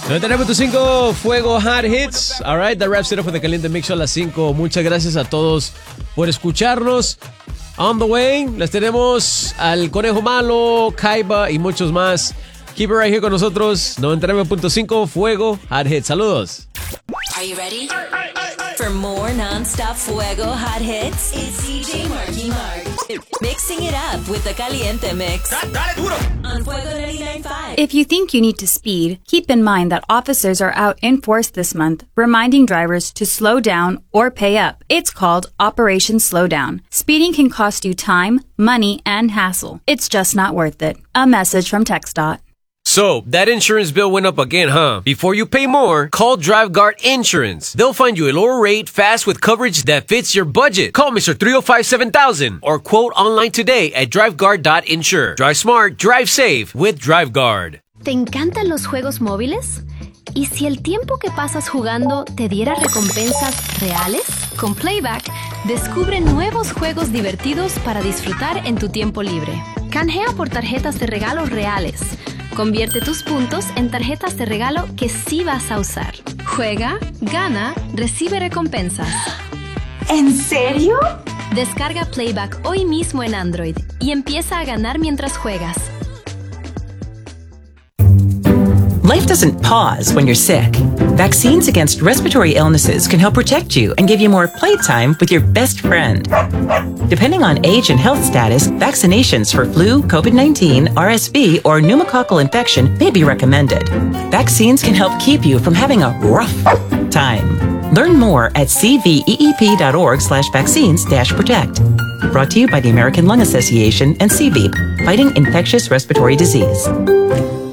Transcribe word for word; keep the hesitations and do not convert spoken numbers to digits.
noventa y nueve punto cinco Fuego Hot Hits. All right, that wraps it up for the Caliente Mix a las cinco. Muchas gracias a todos por escucharnos. On the way, les tenemos al Conejo Malo, Kaiba y muchos más. Keep it right here con nosotros. noventa y nueve punto cinco Fuego Hot Hits. Saludos. Are you ready? For more non-stop Fuego Hot Hits, it's D J Marky Mark. Mixing it up with the Caliente Mix. Dale duro. On Fuego ninety-nine point five. If you think you need to speed, keep in mind that officers are out in force this month, reminding drivers to slow down or pay up. It's called Operation Slow Down. Speeding can cost you time, money, and hassle. It's just not worth it. A message from TxDOT. So, that insurance bill went up again, huh? Before you pay more, call DriveGuard Insurance. They'll find you a lower rate fast with coverage that fits your budget. Call Mister three oh five, seven thousand or quote online today at driveguard dot insure. Drive smart, drive safe with DriveGuard. ¿Te encantan los juegos móviles? ¿Y si el tiempo que pasas jugando te diera recompensas reales? Con Playback, descubre nuevos juegos divertidos para disfrutar en tu tiempo libre. Canjea por tarjetas de regalo reales. Convierte tus puntos en tarjetas de regalo que sí vas a usar. Juega, gana, recibe recompensas. ¿En serio? Descarga Playback hoy mismo en Android y empieza a ganar mientras juegas. Life doesn't pause when you're sick. Vaccines against respiratory illnesses can help protect you and give you more playtime with your best friend. Depending on age and health status, vaccinations for flu, COVID nineteen, R S V, or pneumococcal infection may be recommended. Vaccines can help keep you from having a rough time. Learn more at cveep.org slash vaccines dash protect. Brought to you by the American Lung Association and C V E E P, fighting infectious respiratory disease.